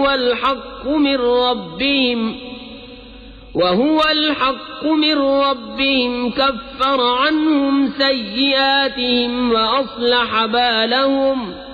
وهو الحق من ربهم كفر عنهم سيئاتهم وأصلح بالهم